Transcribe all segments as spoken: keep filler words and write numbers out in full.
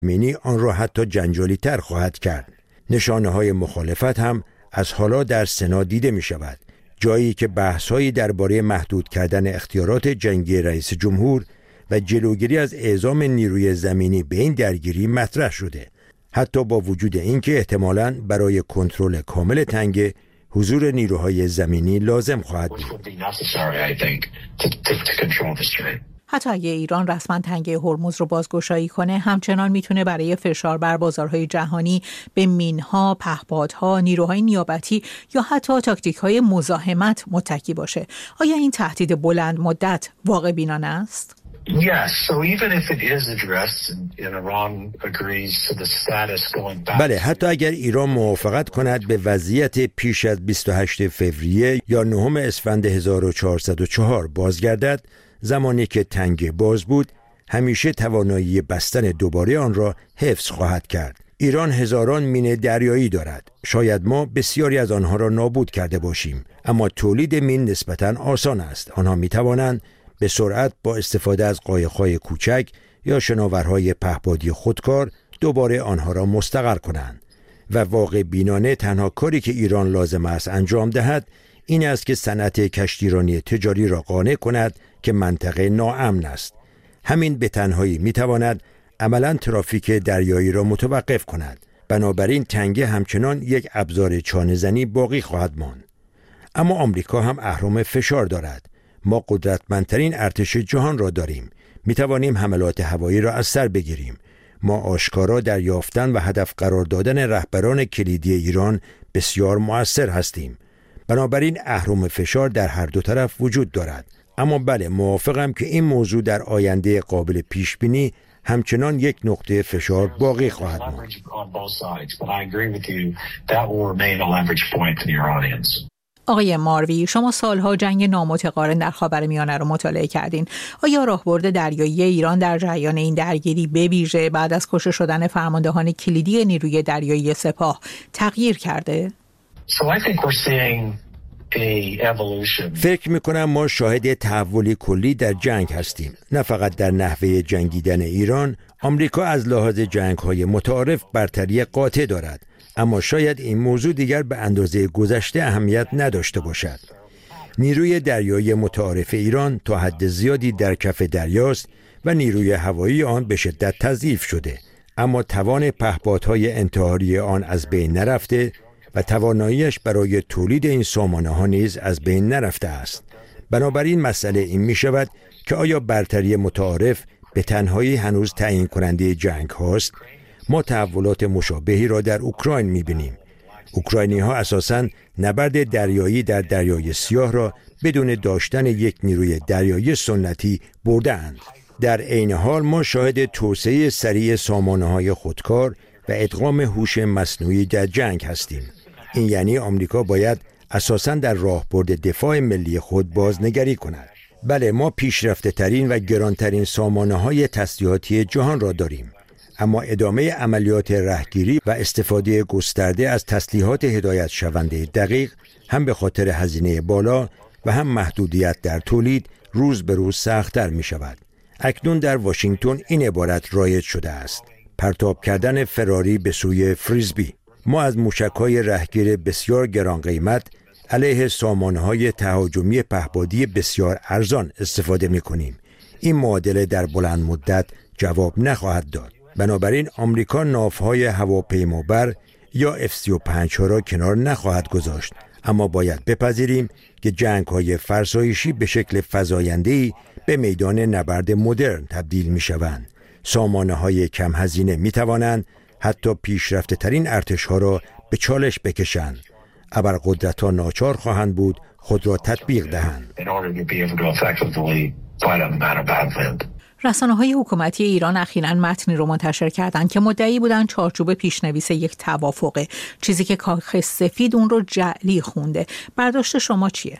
مینی آن را حتی جنجالی تر خواهد کرد. نشانه های مخالفت هم از حالا در سنا دیده می شود، جایی که بحث‌هایی درباره محدود کردن اختیارات جنگی رئیس جمهور و جلوگیری از اعزام نیروی زمینی به این درگیری مطرح شده، حتی با وجود اینکه احتمالاً برای کنترل کامل تنگه حضور نیروهای زمینی لازم خواهد بود. حتی اگه ایران رسما تنگه هرمز رو بازگشایی کنه، همچنان میتونه برای فشار بر بازارهای جهانی به مینها، پهپادها، نیروهای نیابتی یا حتی تاکتیک‌های مزاحمت متکی باشه. آیا این تهدید بلند مدت واقع بینانه است؟ Yes, so even if it is addressed and Iran agrees to the status going back. بله، حتی اگر ایران موافقت کند به وضعیت پیش از بیست و هشتم فوریه یا نهم اسفند هزار و چهارصد و چهار بازگردد، زمانی که تنگه باز بود، همیشه توانایی بستن دوباره آن را حفظ خواهد کرد. ایران هزاران مین دریایی دارد. شاید ما بسیاری از آنها را نابود کرده باشیم، اما تولید مین نسبتاً آسان است. آنها می توانند به سرعت با استفاده از قایق‌های کوچک یا شناورهای پهپادی خودکار دوباره آنها را مستقر کنند و واقع بینانه تنها کاری که ایران لازم است انجام دهد این است که صنعت کشتیرانی تجاری را قانع کند که منطقه ناامن است. همین به تنهایی میتواند عملاً ترافیک دریایی را متوقف کند. بنابراین تنگه همچنان یک ابزار چانه‌زنی باقی خواهد ماند. اما آمریکا هم اهرم فشار دارد. ما قدرتمندترین ارتش جهان را داریم. می توانیم حملات هوایی را از سر بگیریم. ما آشکارا در یافتن و هدف قرار دادن رهبران کلیدی ایران بسیار مؤثر هستیم. بنابراین اهرم فشار در هر دو طرف وجود دارد. اما بله، موافقم که این موضوع در آینده قابل پیش بینی همچنان یک نقطه فشار باقی خواهد ماند. آقای ماروی، شما سالها جنگ نامتقارن در خاورمیانه رو مطالعه کردین. آیا راهبرد دریایی ایران در جریان این درگیری به ویژه بعد از کشته شدن فرماندهان کلیدی نیروی دریایی سپاه تغییر کرده؟ So I think we're seeing a evolution. فکر میکنم ما شاهد تحولی کلی در جنگ هستیم. نه فقط در نحوه جنگیدن ایران. آمریکا از لحاظ جنگ‌های متعارف برتری قاطع دارد. اما شاید این موضوع دیگر به اندازه گذشته اهمیت نداشته باشد. نیروی دریایی متعارف ایران تا حد زیادی در کف دریاست و نیروی هوایی آن به شدت تضعیف شده، اما توان پهپادهای انتحاری آن از بین نرفته و تواناییش برای تولید این سامانه ها نیز از بین نرفته است. بنابراین مسئله این می شود که آیا برتری متعارف به تنهایی هنوز تعیین کننده جنگ هاست؟ ما تحولات مشابهی را در اوکراین می‌بینیم. اوکراینی ها اساساً نبرد دریایی در دریای سیاه را بدون داشتن یک نیروی دریایی سنتی برده‌اند. در عین حال ما شاهد توسعه سریع سامانه‌های خودکار و ادغام هوش مصنوعی در جنگ هستیم. این یعنی آمریکا باید اساساً در راهبرد دفاع ملی خود بازنگری کند. بله، ما پیشرفته ترین و گرانترین سامانه‌های تسلیحاتی جهان را داریم. اما ادامه عملیات رهگیری و استفاده گسترده از تسلیحات هدایت شونده دقیق هم به خاطر هزینه بالا و هم محدودیت در تولید روز به روز سخت‌تر می شود. اکنون در واشنگتن این عبارت رایج شده است: پرتاب کردن فراری به سوی فریزبی. ما از موشک‌های رهگیر بسیار گران قیمت علیه سامانه‌های تهاجمی پهپادی بسیار ارزان استفاده می‌کنیم. این معادله در بلند مدت جواب نخواهد داد. بنابراین آمریکا ناوهای هواپیمابر یا اف سی و پنج ها را کنار نخواهد گذاشت، اما باید بپذیریم که جنگ‌های فرسایشی به شکل فزاینده‌ای به میدان نبرد مدرن تبدیل می‌شوند. سامانه‌های کم هزینه می‌توانند حتی پیشرفته ترین ارتش‌ها را به چالش بکشند. ابرقدرت‌ها ناچار خواهند بود خود را تطبیق دهند. رسانه‌های حکومتی ایران اخیراً متنی رو منتشر کردند که مدعی بودن چارچوب پیشنویس یک توافقه، چیزی که کاخ سفید اون رو جعلی خونده. برداشت شما چیه؟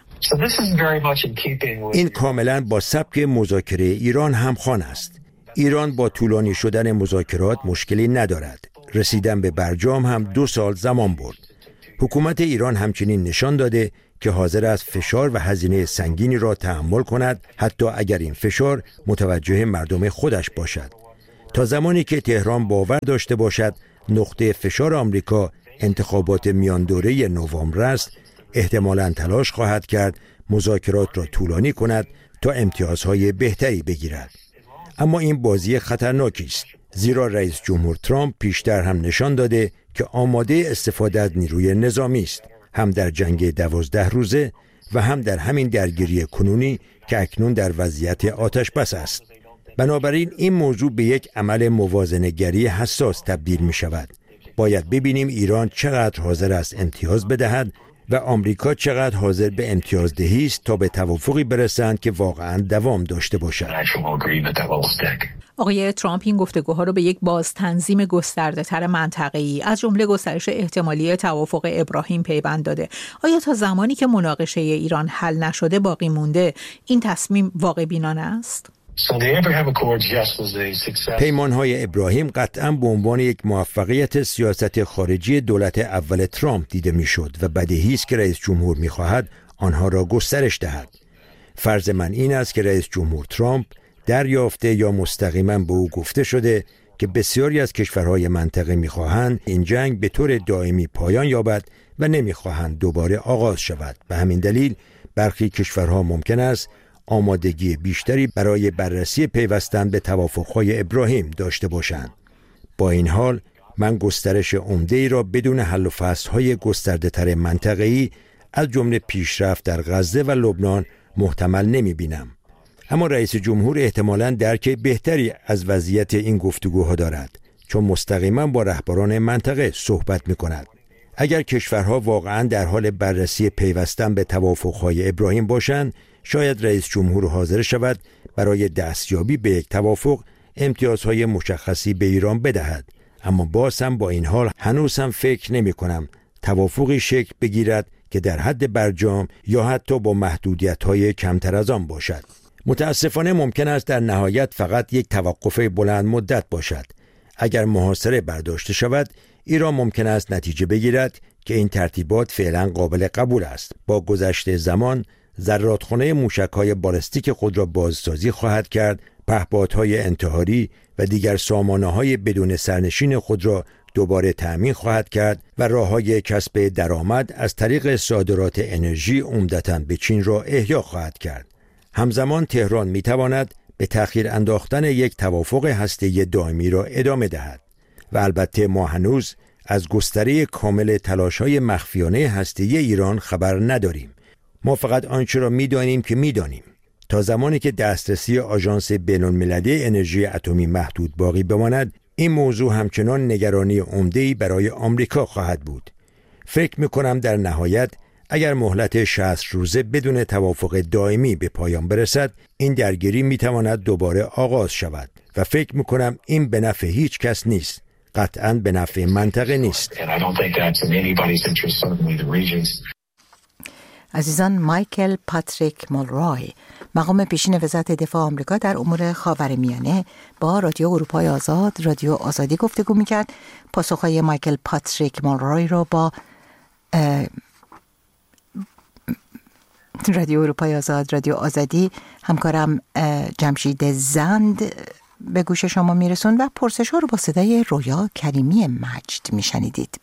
این کاملاً با سبک مذاکره ایران همخوان است. ایران با طولانی شدن مذاکرات مشکلی ندارد. رسیدن به برجام هم دو سال زمان برد. حکومت ایران همچنین نشان داده که حاضر است فشار و هزینه سنگینی را تحمل کند، حتی اگر این فشار متوجه مردم خودش باشد. تا زمانی که تهران باور داشته باشد نقطه فشار آمریکا انتخابات میان دوره نوامبر است، احتمالاً تلاش خواهد کرد مذاکرات را طولانی کند تا امتیازهای بهتری بگیرد. اما این بازی خطرناکی است، زیرا رئیس جمهور ترامپ پیشتر هم نشان داده که آماده استفاده از نیروی نظامی است، هم در جنگ دوازده روزه و هم در همین درگیری کنونی که اکنون در وضعیت آتش بس است. بنابراین این موضوع به یک عمل موازنه‌گری حساس تبدیل می شود. باید ببینیم ایران چقدر حاضر است امتیاز بدهد و آمریکا چقدر حاضر به امتیازدهی است تا به توافقی برسند که واقعاً دوام داشته باشد. آقای ترامپ این گفتگوها رو به یک بازتنظیم گسترده‌تر منطقه‌ای از جمله گسترش احتمالی توافق ابراهیم پیوند داده. آیا تا زمانی که مناقشه ایران حل نشده باقی مونده این تصمیم واقع بینانه است؟ پیمان‌های ابراهیم قطعاً به عنوان یک موفقیت سیاست خارجی دولت اول ترامپ دیده می‌شد و بدیهی است که رئیس جمهور می‌خواهد آنها را گسترش دهد. فرض من این است که رئیس جمهور ترامپ دریافته یا مستقیما به او گفته شده که بسیاری از کشورهای منطقه می‌خواهند این جنگ به طور دائمی پایان یابد و نمی‌خواهند دوباره آغاز شود. به همین دلیل برخی کشورها ممکن است آمادگی بیشتری برای بررسی پیوستن به توافق‌های ابراهیم داشته باشند. با این حال من گسترش عمده‌ای را بدون حل و فصل‌های گسترده‌تر منطقه‌ای از جمله پیشرفت در غزه و لبنان محتمل نمی‌بینم. اما رئیس جمهور احتمالاً درک بهتری از وضعیت این گفتگوها دارد، چون مستقیما با رهبران منطقه صحبت می‌کند. اگر کشورها واقعاً در حال بررسی پیوستن به توافق‌های ابراهیم باشند، شاید رئیس جمهور حاضر شود برای دستیابی به یک توافق امتیازهای مشخصی به ایران بدهد. اما باز هم با این حال هنوز هم فکر نمی کنم توافقی شکل بگیرد که در حد برجام یا حتی با محدودیت‌های کمتر از آن باشد. متاسفانه ممکن است در نهایت فقط یک توقف بلند مدت باشد. اگر محاصره برداشته شود، ایران ممکن است نتیجه بگیرد که این ترتیبات فعلا قابل قبول است. با گذشت زمان ذراتخانه موشک‌های بالستیک خود را بازسازی خواهد کرد، پهپادهای انتحاری و دیگر سامانه‌های بدون سرنشین خود را دوباره تأمین خواهد کرد و راه‌های کسب درآمد از طریق صادرات انرژی عمدتاً به چین را احیا خواهد کرد. همزمان تهران می‌تواند به تأخیر انداختن یک توافق هسته‌ای دائمی را ادامه دهد و البته ما هنوز از گستره کامل تلاش‌های مخفیانه هسته‌ای ایران خبر نداریم. ما فقط آنچه را می‌دانیم که می‌دانیم. تا زمانی که دسترسی آژانس بین‌المللی انرژی اتمی محدود باقی بماند، این موضوع همچنان نگرانی عمده‌ای برای آمریکا خواهد بود. فکر می‌کنم در نهایت اگر مهلت شصت روزه بدون توافق دائمی به پایان برسد، این درگیری می‌تواند دوباره آغاز شود و فکر می‌کنم این به نفع هیچ کس نیست. قطعاً به نفع منطقه نیست. عزیزان، مایکل پاتریک مولروی، مقام پیشین وزارت دفاع آمریکا در امور خاورمیانه، با رادیو اروپای آزاد، رادیو آزادی گفتگو می‌کرد. پاسخ‌های مایکل پاتریک مولروی را با رادیو اروپای آزاد، رادیو آزادی همکارم جمشید زند به گوش شما میرسون و پرسش‌ها رو با صدای رویا کریمی مجد میشنیدید.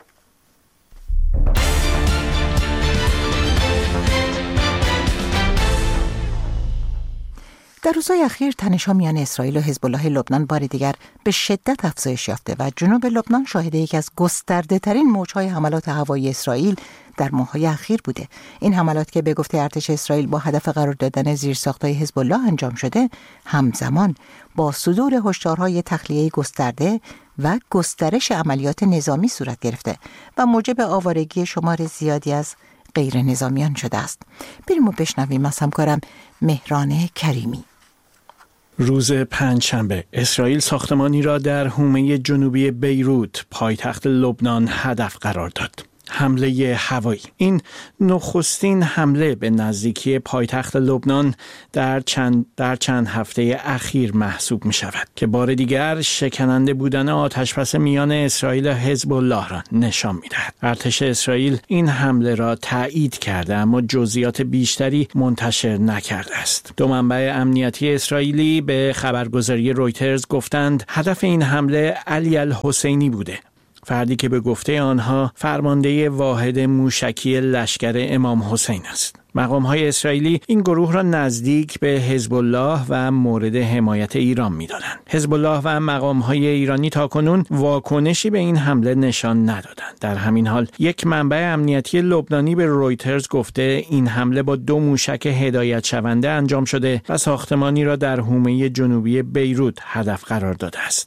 در روزهای اخیر تنش‌ها میان اسرائیل و حزب الله لبنان بار دیگر به شدت افزایش یافته و جنوب لبنان شاهد یکی از گسترده‌ترین موج‌های حملات هوایی اسرائیل در ماه‌های اخیر بوده. این حملات که به گفته ارتش اسرائیل با هدف قرار دادن زیرساخت‌های حزب الله انجام شده، همزمان با صدور هشدارهای تخلیه گسترده و گسترش عملیات نظامی صورت گرفته و موجب آوارگی شمار زیادی از غیر نظامیان شده است. بریم و بشنویم از همکارم مهران کریمی. روز پنجشنبه اسرائیل ساختمانی را در حومه جنوبی بیروت، پایتخت لبنان، هدف قرار داد. حمله هوایی. این نخستین حمله به نزدیکی پایتخت لبنان در چند در چند هفته اخیر محسوب می شود که بار دیگر شکننده بودن آتشبس میان اسرائیل و حزب الله را نشان می دهد. ارتش اسرائیل این حمله را تایید کرده اما جزئیات بیشتری منتشر نکرده است. دو منبع امنیتی اسرائیلی به خبرگزاری رویترز گفتند هدف این حمله علی الحسینی بوده، فردی که به گفته آنها فرمانده واحد موشکی لشکر امام حسین است. مقام‌های اسرائیلی این گروه را نزدیک به حزب الله و مورد حمایت ایران می‌دانند. حزب الله و مقام‌های ایرانی تاکنون واکنشی به این حمله نشان ندادند. در همین حال یک منبع امنیتی لبنانی به رویترز گفته این حمله با دو موشک هدایت شونده انجام شده و ساختمانی را در حومه جنوبی بیروت هدف قرار داده است.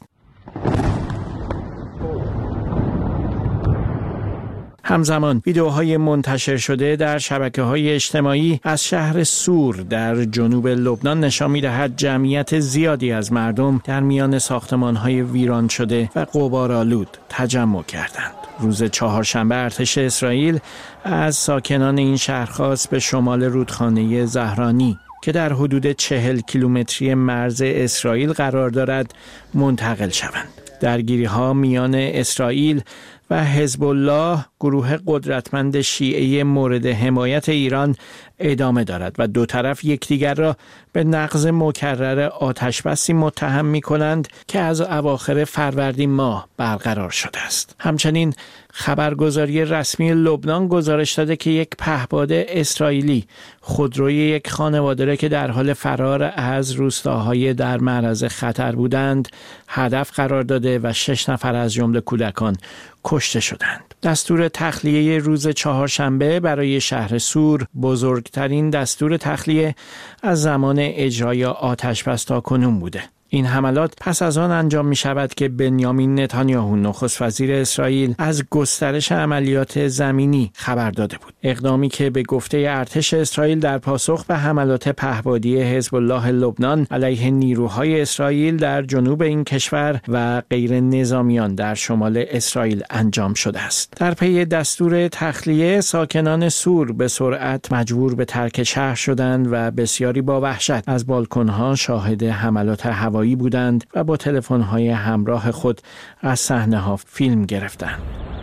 همزمان ویدیوهای منتشر شده در شبکه‌های اجتماعی از شهر سور در جنوب لبنان نشان می‌دهد جمعیت زیادی از مردم در میان ساختمان‌های ویران شده و غبارآلود تجمع کردند. روز چهارشنبه ارتش اسرائیل از ساکنان این شهر خواست به شمال رودخانه زهرانی که در حدود چهل کیلومتری مرز اسرائیل قرار دارد منتقل شوند. درگیری‌ها میان اسرائیل و حزب الله، گروه قدرتمند شیعه مورد حمایت ایران، ادامه دارد و دو طرف یکدیگر را به نقض مکرر آتشبسی متهم می‌کنند که از اواخر فروردین ماه برقرار شده است. همچنین خبرگزاری رسمی لبنان گزارش داده که یک پهپاد اسرائیلی خودروی یک خانواده را که در حال فرار از روستاهای در معرض خطر بودند هدف قرار داده و شش نفر از جمله کودکان کشته شدند. دستور تخلیه روز چهارشنبه برای شهر سور بزرگترین دستور تخلیه از زمان اجرای آتشبس تاکنون بوده. این حملات پس از آن انجام می شود که بنیامین نتانیاهو نخست وزیر اسرائیل از گسترش عملیات زمینی خبر داده بود. اقدامی که به گفته ارتش اسرائیل در پاسخ به حملات پهپادی حزب الله لبنان علیه نیروهای اسرائیل در جنوب این کشور و غیر نظامیان در شمال اسرائیل انجام شده است. در پی دستور تخلیه ساکنان سور به سرعت مجبور به ترک شهر شدند و بسیاری با وحشت از بالکن‌ها شاهد حملات هوایی بودند و با تلفن‌های همراه خود از صحنه‌ها فیلم گرفتند.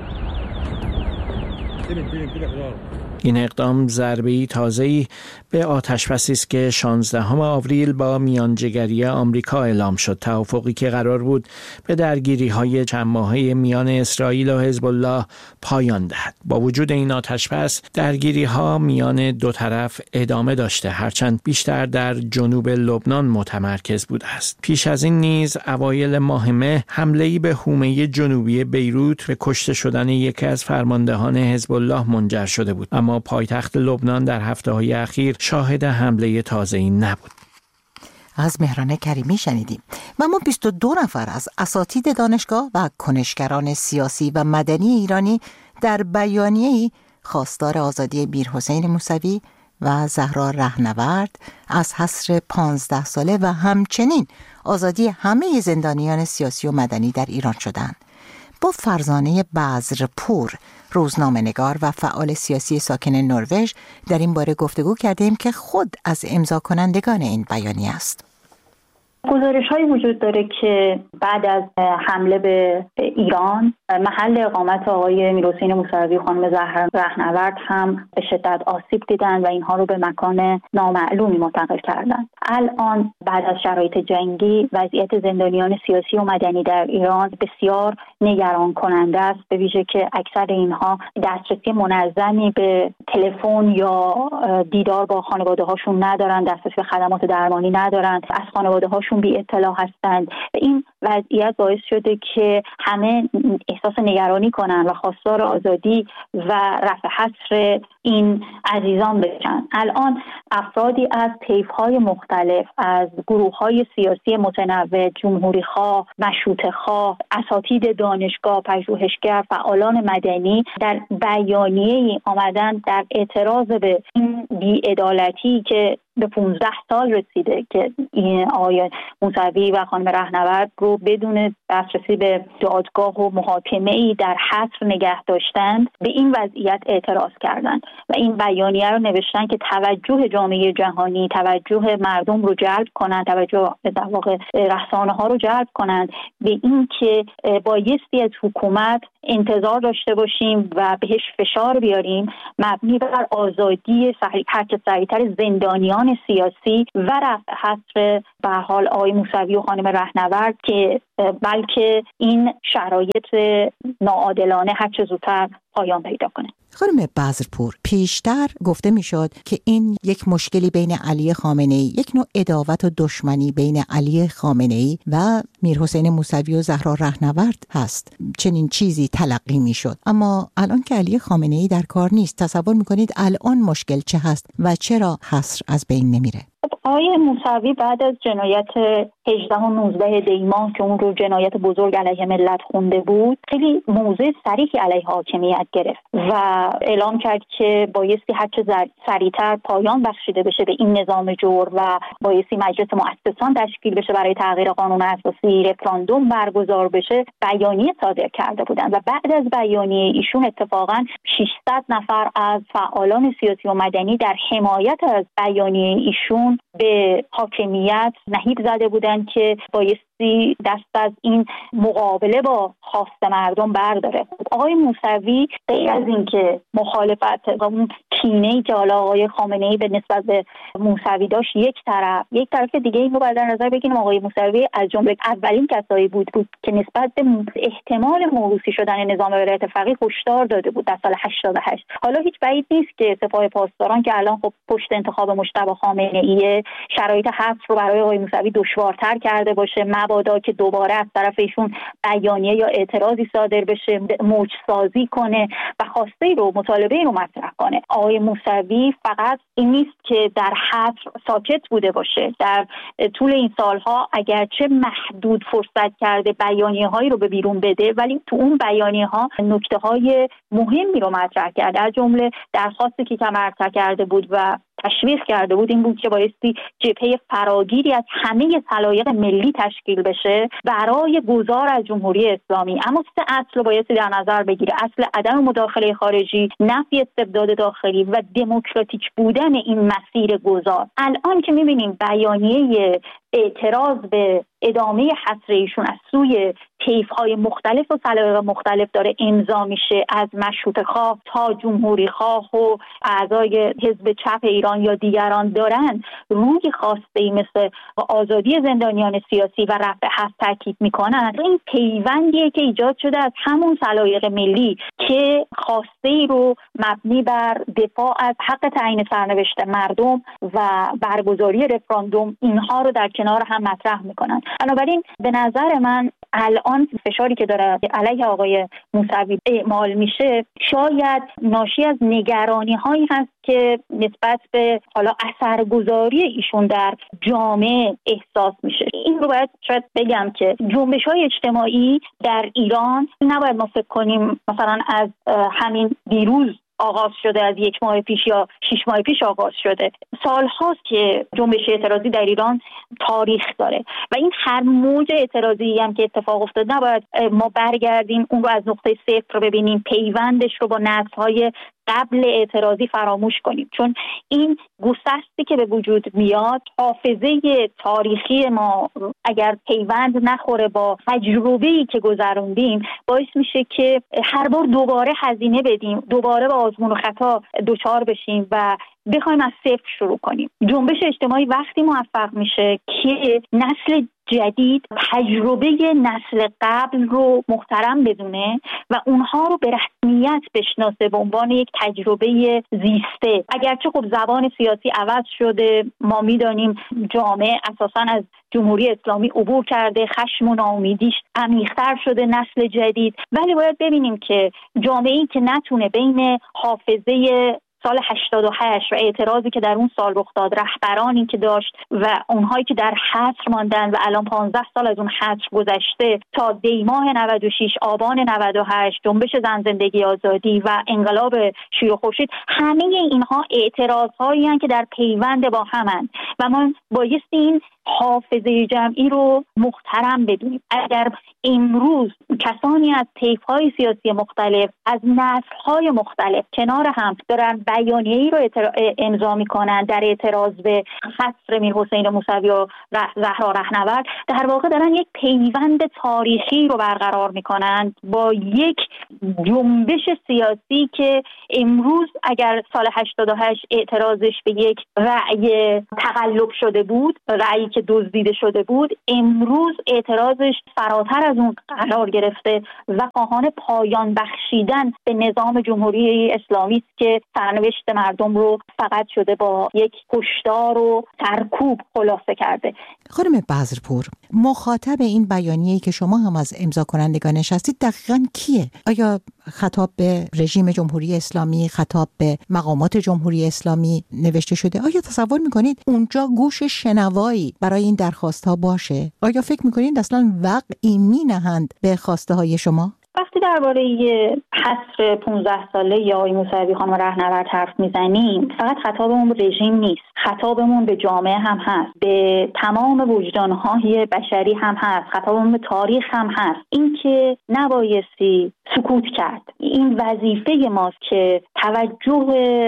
این اقدام ضربه‌ای تازه‌ای به آتشبسی است که شانزدهم آوریل با میانجیگری آمریکا اعلام شد. توافقی که قرار بود به درگیری‌های چند ماهه میان اسرائیل و حزب الله پایان دهد. با وجود این آتشبس، درگیری‌ها میان دو طرف ادامه داشته، هرچند بیشتر در جنوب لبنان متمرکز بوده است. پیش از این نیز اوایل ماه مه حمله‌ای به حومه جنوبی بیروت به کشته شدن یکی از فرماندهان حزب الله منجر شده بود، اما پایتخت لبنان در هفته‌های اخیر شاهد حمله تازه‌ای نبود. از مهران کریمی شنیدیم. و ما بیست و دو نفر از اساتید دانشگاه و کنشگران سیاسی و مدنی ایرانی در بیانیه‌ای خواستار آزادی میرحسین موسوی و زهرا رهنورد از حصر پانزده ساله و همچنین آزادی همه زندانیان سیاسی و مدنی در ایران شدند. با فرزانه بذرپور، روزنامه‌نگار و فعال سیاسی ساکن نروژ، در این باره گفتگو کردیم که خود از امضا کنندگان این بیانیه است. گزارش هایی وجود داره که بعد از حمله به ایران محل اقامت آقای میرحسین موسوی خانم زهرا رهنورد هم به شدت آسیب دیدن و اینها رو به مکان نامعلومی منتقل کردن. الان بعد از شرایط جنگی وضعیت زندانیان سیاسی و مدنی در ایران بسیار نگران کننده است، به ویژه که اکثر اینها دسترسی منظمی به تلفن یا دیدار با خانواده هاشون ندارن، دسترسی به خدمات درمانی ندارن، از خانواده هاشون بی اطلاع هستند. این وضعیت باعث شده که همه احساس نگرانی کنن و خواستار آزادی و رفع حصر این عزیزان بشن. الان افرادی از طیف‌های مختلف، از گروه‌های سیاسی متنوع، جمهوری‌خواه، مشروطه‌خواه، اساتید دانشگاه، پژوهشگر، فعالان مدنی در بیانیه‌ای آمدن در اعتراض به این بی‌عدالتی که به پانزده سال رسیده که این آقای موسوی و خانم رهنورد رو بدون دسترسی به دادگاه و محاکمه‌ای در حصر نگه داشتند، به این وضعیت اعتراض کردند و این بیانیه رو نوشتن که توجه جامعه جهانی، توجه مردم رو جلب کنند، توجه در واقع رسانه‌ها رو جلب کنند به این که بایستی از حکومت انتظار داشته باشیم و بهش فشار بیاریم مبنی بر آزادی هر چه سریعتر زندانیان سیاسی و رفع حصر به حال آقای موسوی و خانم رهنورد، که بلکه این شرایط ناعادلانه هر چه زودتر پایان پیدا کنه. خانم بذرپور، پیشتر گفته میشد که این یک مشکلی بین علی خامنه‌ای، یک نوع عداوت و دشمنی بین علی خامنه‌ای و میرحسین موسوی و زهرا رهنورد هست، چنین چیزی تلقی میشد. اما الان که علی خامنه‌ای در کار نیست، تصور میکنید الان مشکل چه هست و چرا حصر از بین نمیره؟ آقای موسوی بعد از جنایت هجده و نوزده دی‌ماه که اون رو جنایت بزرگ علیه ملت خونده بود، خیلی موضع صریحی علیه حاکمیت گرفت و اعلام کرد که بایستی هرچه سریعتر پایان بخشیده بشه به این نظام جور و بایستی مجلس مؤسسان تشکیل بشه برای تغییر قانون اساسی، رفراندوم برگزار بشه. بیانیه صادر کرده بودند و بعد از بیانیه ایشون اتفاقاً ششصد نفر از فعالان سیاسی و مدنی در حمایت از بیانیه ایشون به حاکمیت نهیب زده بودند که بایستی دست از این مقابله با خواست مردم برداره. آقای موسوی غیر از این که مخالفت و اون کینه‌ای که حالا آقای خامنه‌ای به نسبت به موسوی داشت یک طرف، یک طرف دیگه این رو باید در نظر بگیریم آقای موسوی از جمله اولین کسایی بود, بود که نسبت به احتمال موروثی شدن نظام ولایت فقیه هشدار داده بود در سال هشتاد و هشت. حالا هیچ بعید نیست که سپاه پاسداران که الان خب پشت انتخاب مجتبی خامنه‌ای شرایط حبس رو برای آقای موسوی دشوارتر کرده باشه، مبادا که دوباره از طرف ایشون بیانیه یا اعتراضی صادر بشه، موج سازی کنه و خواسته رو مطالبه رو مطرح کنه. آقای موسوی فقط این نیست که در حبس ساکت بوده باشه، در طول این سالها اگرچه محدود فرصت کرده بیانیه هایی رو به بیرون بده، ولی تو اون بیانیه ها نکته های مهمی رو مطرح کرده. از جمله درخواستی که مطرح کرده بود و تشویق کرده بود این بود که بایستی جبهه فراگیری از همه سلایق ملی تشکیل بشه برای گذار از جمهوری اسلامی. اما سه اصل رو بایستی در نظر بگیره: اصل عدم مداخله خارجی، نفی استبداد داخلی و دموکراتیک بودن این مسیر گذار. الان که می‌بینیم بیانیه اعتراض به ادامه حصر ایشون از سوی طیف‌های مختلف و سلایق مختلف داره امضا میشه، از مشروطه خواه تا جمهوری خواه و اعضای حزب چپ ایران یا دیگران دارن روی خواسته مثل آزادی زندانیان سیاسی و رفع حبس تاکید میکنن. این پیوندیه که ایجاد شده از همون سلایق ملی که خواسته ای رو مبنی بر دفاع از حق تعیین سرنوشت مردم و برگزاری رفراندوم اینها رو در کنار هم مطرح میکنن. بنابراین به نظر من الان فشاری که داره علیه آقای موسوی اعمال میشه شاید ناشی از نگرانی هایی هست که نسبت به حالا اثرگذاری ایشون در جامعه احساس میشه. این رو باید شاید بگم که جنبش های اجتماعی در ایران نباید ما فکر کنیم مثلا از همین دیروز آغاز شده، از یک ماه پیش یا شش ماه پیش آغاز شده. سالهاست که جنبش اعتراضی در ایران تاریخ داره و این هر موج اعتراضی هم که اتفاق افتاد نباید ما برگردیم اون رو از نقطه صفر رو ببینیم، پیوندش رو با نسل‌های قبل اعتراضی فراموش کنیم، چون این گسستی که به وجود میاد حافظه تاریخی ما اگر پیوند نخوره با تجربه‌ای که گذروندیم باعث میشه که هر بار دوباره هزینه بدیم، دوباره با آزمون و خطا دچار بشیم و بخوایم از صفر شروع کنیم. جنبش اجتماعی وقتی موفق میشه که نسل جدید تجربه نسل قبل رو محترم بدونه و اونها رو به رسمیت بشناسه به عنوان یک تجربه زیسته. اگرچه خب زبان سیاسی عوض شده، ما میدانیم جامعه اساساً از جمهوری اسلامی عبور کرده، خشم و ناامیدیش عمیق‌تر شده نسل جدید، ولی باید ببینیم که جامعه‌ای که نتونه بین حافظه سال هشتاد و هشت و اعتراضی که در اون سال رخ داد، رهبرانی که داشت و اونهایی که در حصر ماندن و الان پانزده سال از اون حصر گذشته تا دی ماه نود و شش، آبان نود و هشت، جنبش زن زندگی آزادی و انقلاب شیر و خورشید، همه اینها اعتراضهایی هستند که در پیوند با همند و ما بایستی این حافظه جمعی رو محترم بدونیم. اگر امروز کسانی از طیف‌های سیاسی مختلف، از نسل‌های مختلف کنار هم دارن بیانیه‌ای رو امضا می‌کنن در اعتراض به حصر میرحسین موسوی و زهرا رهنورد، در واقع دارن یک پیوند تاریخی رو برقرار می‌کنن با یک جنبش سیاسی که امروز اگر سال هشتاد و هشت اعتراضش به یک رأی تقلب شده بود، رأی که دزدیده شده بود، امروز اعتراضش فراتر از اون قرار گرفته و خواهان پایان بخشیدن به نظام جمهوری اسلامی است که سرنوشت مردم رو فقط شده با یک هشدار و سرکوب خلاصه کرده. خانم بذرپور، مخاطب این بیانیه‌ای که شما هم از امضا کنندگانش هستید دقیقاً کیه؟ آیا خطاب به رژیم جمهوری اسلامی، خطاب به مقامات جمهوری اسلامی نوشته شده؟ آیا تصور میکنید اونجا گوش شنوایی برای این درخواست ها باشه؟ آیا فکر میکنید اصلا وقعی مینهند به خواسته های شما؟ وقتی درباره حصر پانزده ساله یا آقای موسوی خانم رهنورد حرف میزنیم، فقط خطابمون به رژیم نیست، خطابمون به جامعه هم هست، به تمام وجدانهای بشری هم هست، خطابمون به تاریخ هم هست. این که نبایستی سکوت کرد. این وظیفه ماست که توجه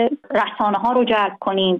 رسانه ها رو جلب کنیم،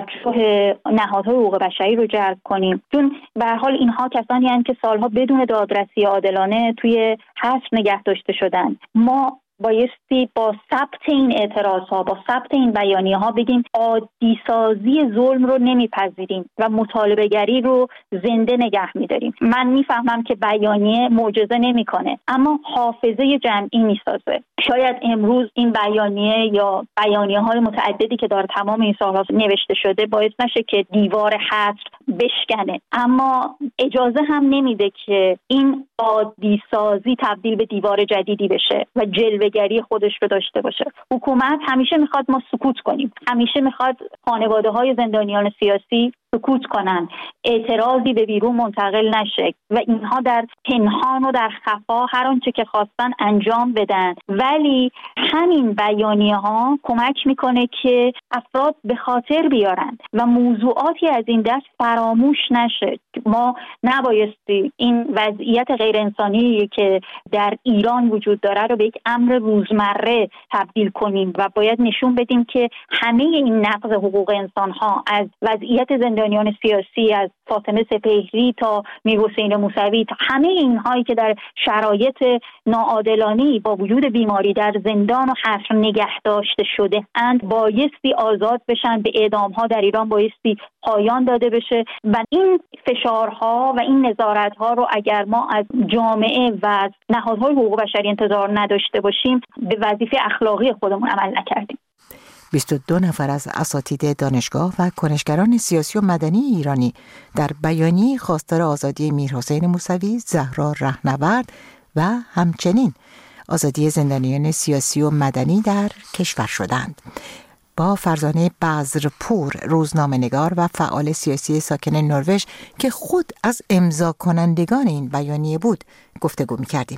توجه نهادهای حقوق بشری رو جلب کنیم، چون به هر حال اینها کسانی هستند که سالها بدون دادرسی عادلانه توی حصر نگه داشته شدن. ما بایستی با ثبت این اعتراض ها، با ثبت این بیانیه ها بگیم عادی سازی ظلم رو نمیپذیریم و مطالبه گری رو زنده نگه میداریم. من میفهمم که بیانیه معجزه نمیکنه، اما حافظه جمعی میسازه. شاید امروز این بیانیه یا بیانیه های متعددی که داره تمام این سالها نوشته شده باعث نشه که دیوار حصر بشکنه، اما اجازه هم نمیده که این عادی سازی تبدیل به دیوار جدیدی بشه و جلوه‌گری خودش رو داشته باشه. حکومت همیشه میخواد ما سکوت کنیم، همیشه میخواد خانواده‌های زندانیان سیاسی سکوت کنن، اعتراضی به بیرون منتقل نشه و اینها در پنهان و در خفا هر آنچه که خواستن انجام بدن. ولی همین بیانیه ها کمک میکنه که افراد به خاطر بیارن و موضوعاتی از این دست فراموش نشه. ما نبایستی این وضعیت غیر انسانی که در ایران وجود داره رو به یک امر روزمره تبدیل کنیم و باید نشون بدیم که همه این نقض حقوق انسان ها، از وضعیت زندانیان سیاسی، از فاطمه سپهری تا میرحسین موسوی، تا همه اینهایی که در شرایط ناعادلانه‌ای با وجود بیماری در زندان و حصر نگه داشته شده اند، بایستی آزاد بشن، به اعدام‌ها در ایران بایستی پایان داده بشه و این فشارها و این نظارت‌ها رو اگر ما از جامعه و از نهادهای حقوق بشری انتظار نداشته باشیم، به وظیفه اخلاقی خودمون عمل نکردیم. بیست و دو نفر از اساتید دانشگاه و کنشگران سیاسی و مدنی ایرانی در بیانیه خواستار آزادی میرحسین موسوی، زهرا رهنورد و همچنین آزادی زندانیان سیاسی و مدنی در کشور شدند. با فرزانه بذرپور، روزنامه‌نگار و فعال سیاسی ساکن نروژ که خود از امضا کنندگان این بیانیه بود، گفتگو می‌کردیم.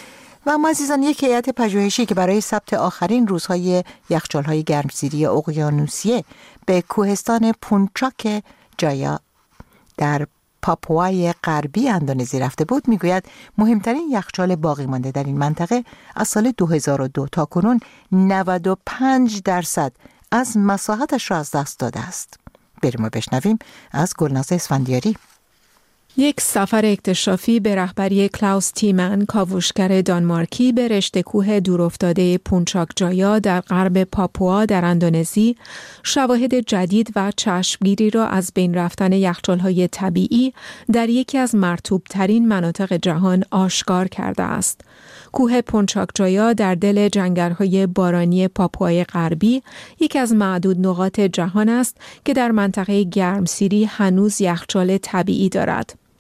و اما عزیزان، یک هیئت پژوهشی که برای ثبت آخرین روزهای یخچال‌های گرمسیری اقیانوسیه به کوهستان پونچاک جایا در پاپوای غربی اندونزی رفته بود، میگوید مهمترین یخچال باقی مانده در این منطقه از سال دو هزار و دو تا کنون نود و پنج درصد از مساحتش را از دست داده است. بریم و بشنویم از گلناز اسفندیاری. یک سفر اکتشافی به رهبری کلاوس تیمن، کاوشگر دانمارکی، به رشته کوه دورافتاده پونچاک جایا در غرب پاپوا در اندونزی شواهد جدید و چشمگیری را از بین رفتن یخچال‌های طبیعی در یکی از مرطوب‌ترین مناطق جهان آشکار کرده است. کوه پونچاک جایا در دل جنگل‌های بارانی پاپوای غربی یکی از معدود نقاط جهان است که در منطقه گرمسیری هنوز یخچال طبیعی دارد.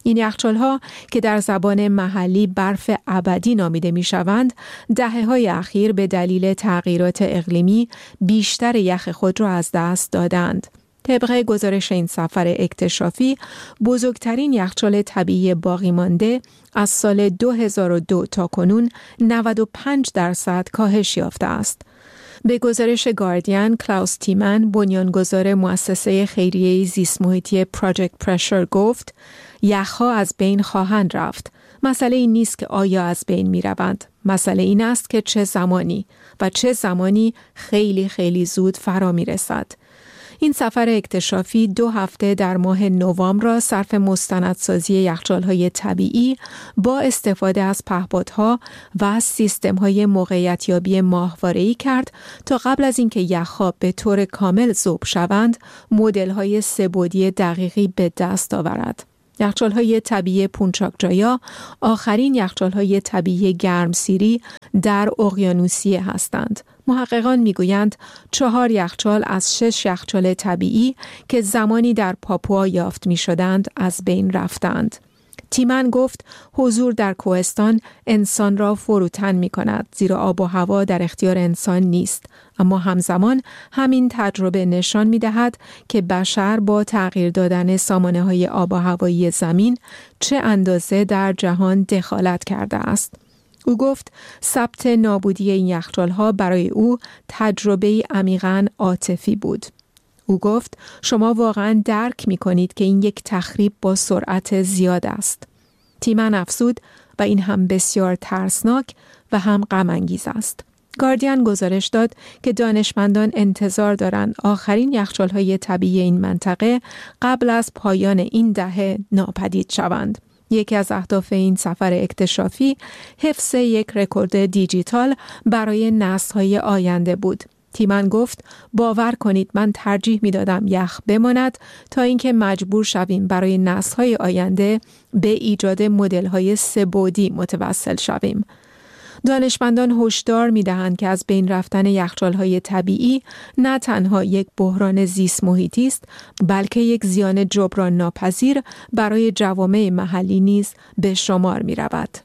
این یخچال‌ها که در زبان محلی برف ابدی نامیده می‌شوند، دهه‌های اخیر به دلیل تغییرات اقلیمی بیشتر یخ خود را از دست دادند. طبق گزارش این سفر اکتشافی، بزرگترین یخچال طبیعی باقی مانده از سال دو هزار و دو تا کنون نود و پنج درصد کاهش یافته است. به گزارش گاردین، کلاوس تیمن، بنیانگذار مؤسسه خیریه زیست محیطی پراجکت پرشر گفت: یخها از بین خواهند رفت. مسئله این نیست که آیا از بین می روند. مسئله این است که چه زمانی و چه زمانی خیلی خیلی زود فرا می رسد. این سفر اکتشافی دو هفته در ماه نوامبر را صرف مستندسازی یخچال‌های طبیعی با استفاده از پهپادها و سیستم‌های موقعیت‌یابی ماهواره‌ای کرد تا قبل از اینکه یخ‌ها به طور کامل ذوب شوند، مدل‌های سه‌بعدی دقیقی به دست آورد. یخچال‌های طبیعی پونچاک جایا آخرین یخچال‌های طبیعی گرمسیری در اقیانوسیه هستند. محققان میگویند چهار یخچال از شش یخچال طبیعی که زمانی در پاپوا یافت می شدند از بین رفتند. تیمن گفت حضور در کوهستان انسان را فروتن می کند، زیرا آب و هوا در اختیار انسان نیست. اما همزمان همین تجربه نشان می دهد که بشر با تغییر دادن سامانه های آب و هوایی زمین چه اندازه در جهان دخالت کرده است. او گفت ثبت نابودی این یخچال‌ها برای او تجربه‌ای عمیقاً عاطفی بود. او گفت شما واقعاً درک می‌کنید که این یک تخریب با سرعت زیاد است. تیمن افزود و این هم بسیار ترسناک و هم غم‌انگیز است. گاردین گزارش داد که دانشمندان انتظار دارند آخرین یخچال‌های طبیعی این منطقه قبل از پایان این دهه ناپدید شوند. یکی از اهداف این سفر اکتشافی حفظ یک رکورد دیجیتال برای نسل‌های آینده بود. تیمن گفت باور کنید من ترجیح می‌دادم یخ بماند تا اینکه مجبور شویم برای نسل‌های آینده به ایجاد مدل‌های سه‌بعدی متوسل شویم. دانشمندان هشدار می‌دهند که از بین رفتن یخچال‌های طبیعی نه تنها یک بحران زیست محیطی است، بلکه یک زیان جبران ناپذیر برای جوامع محلی نیز به شمار می‌رود.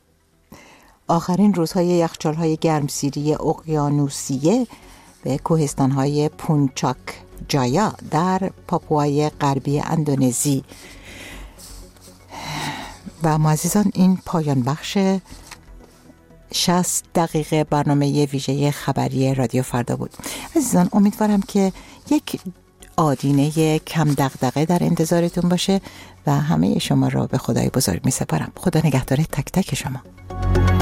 آخرین روزهای یخچال‌های گرمسیری اقیانوسیه به کوهستان‌های پونچاک جایا در پاپوای غربی اندونزی. و معززان این پایان بخش شصت دقیقه برنامه ویژه خبری رادیو فردا بود. عزیزان امیدوارم که یک آدینه کم دغدغه در انتظارتون باشه و همه شما را به خدای بزرگ می سپارم. خدا نگهدار تک تک شما.